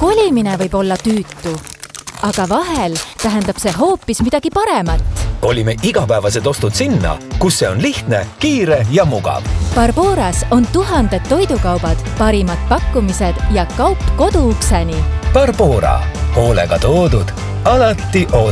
kolimine võib olla tüütu, aga vahel tähendab see hoopis midagi paremat. Kolime igapäevased ostud sinna, kus see on lihtne, kiire ja mugav. Barboras on tuhanded toidukaubad, parimad pakkumised ja kaup koduukseni. Barbora, hoolega toodud, alati